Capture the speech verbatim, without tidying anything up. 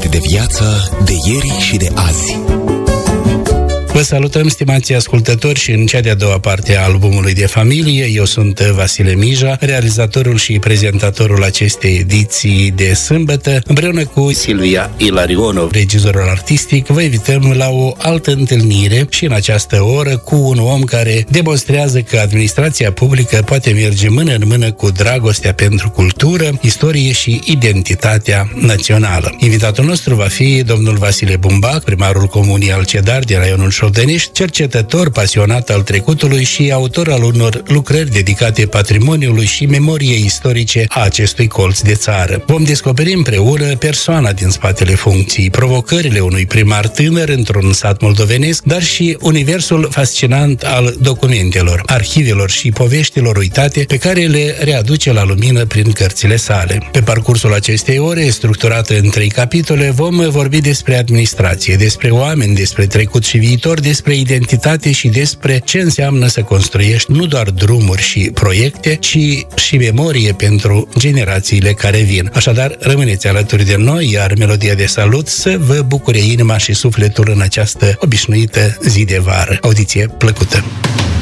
Povesti de viață de ieri și de azi. Vă salutăm, stimații ascultători, și în cea de-a doua parte a albumului de familie. Eu sunt Vasile Mija, realizatorul și prezentatorul acestei ediții de sâmbătă. Împreună cu Silvia Ilarionov, regizorul artistic, vă invităm la o altă întâlnire și în această oră cu un om care demonstrează că administrația publică poate merge mână în mână cu dragostea pentru cultură, istorie și identitatea națională. Invitatul nostru va fi domnul Vasile Bumbac, primarul comunii Alcedar din raionul Șovdeniști, cercetător pasionat al trecutului și autor al unor lucrări dedicate patrimoniului și memoriei istorice a acestui colț de țară. Vom descoperi împreună persoana din spatele funcției, provocările unui primar tânăr într-un sat moldovenesc, dar și universul fascinant al documentelor, arhivelor și poveștilor uitate pe care le readuce la lumină prin cărțile sale. Pe parcursul acestei ore, structurată în trei capitole, vom vorbi despre administrație, despre oameni, despre trecut și viitor, despre identitate și despre ce înseamnă să construiești nu doar drumuri și proiecte, ci și memorie pentru generațiile care vin. Așadar, rămâneți alături de noi, iar melodia de salut să vă bucure inima și sufletul în această obișnuită zi de vară. Audiție plăcută!